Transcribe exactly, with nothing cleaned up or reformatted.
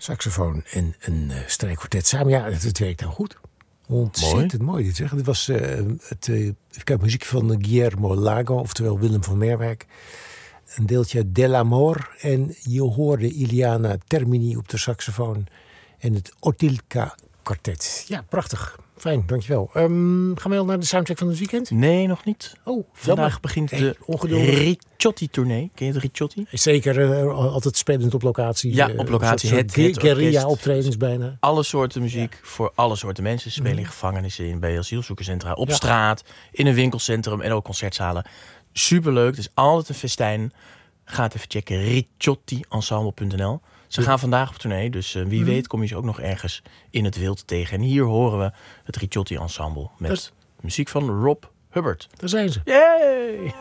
saxofoon en een uh, strijkkwartet samen. Ja, het, het werkt nou goed. Ontzettend mooi, mooi dit zeg. Dit was uh, het uh, even muziek van Guillermo Lago, oftewel Willem van Merwijk. Een deeltje Dell'Amor. En je hoorde Iliana Termini op de saxofoon. En het Otilka kwartet. Ja, prachtig. Fijn, dankjewel. Um, gaan we al naar de soundtrack van het weekend? Nee, nog niet. Oh, vandaag jammer. begint hey, de Ricciotti-tournee. Ken je de Ricciotti? Zeker, uh, altijd spelend op locatie. Ja, op locatie. Uh, het, het guerrilla-optredens bijna. Alle soorten muziek ja. voor alle soorten mensen. Ze spelen in gevangenissen, in bij asielzoekerscentra, op ja. straat, in een winkelcentrum en ook concertzalen. Superleuk, het is altijd een festijn. Ga het even checken, ricciotti ensemble punt n l. Ze gaan vandaag op tournee, dus uh, wie mm. weet kom je ze ook nog ergens in het wild tegen. En hier horen we het Ricciotti Ensemble met dat... muziek van Rob Hubbard. Daar zijn ze. Yay!